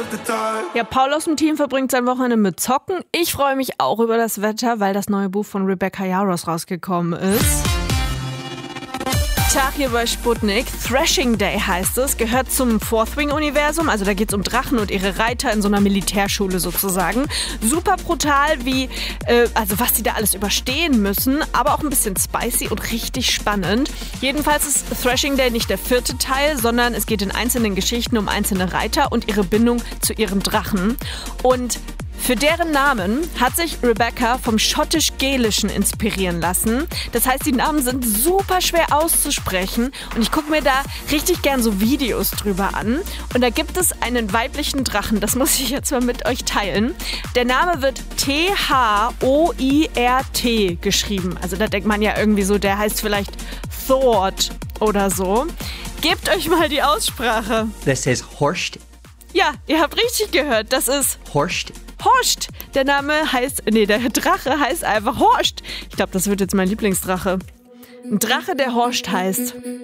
Ja, Paul aus dem Team verbringt sein Wochenende mit Zocken. Ich freue mich auch über das Wetter, weil das neue Buch von Rebecca Yarros rausgekommen ist. Tag hier bei Sputnik. Thrashing Day heißt es, gehört zum Fourth Wing-Universum. Also da geht es um Drachen und ihre Reiter in so einer Militärschule sozusagen. Super brutal, also was sie da alles überstehen müssen, aber auch ein bisschen spicy und richtig spannend. Jedenfalls ist Thrashing Day nicht der 4. Teil, sondern es geht in einzelnen Geschichten um einzelne Reiter und ihre Bindung zu ihren Drachen. Und für deren Namen hat sich Rebecca vom Schottisch-Gelischen inspirieren lassen. Das heißt, die Namen sind super schwer auszusprechen und ich gucke mir da richtig gern so Videos drüber an. Und da gibt es einen weiblichen Drachen, das muss ich jetzt mal mit euch teilen. Der Name wird T-H-O-I-R-T geschrieben. Also da denkt man ja irgendwie so, der heißt vielleicht Thord oder so. Gebt euch mal die Aussprache. This is Horst. Ja, ihr habt richtig gehört, das ist Horst. Horst. Der Drache heißt einfach Horst. Ich glaube, das wird jetzt mein Lieblingsdrache. Ein Drache, der Horst heißt.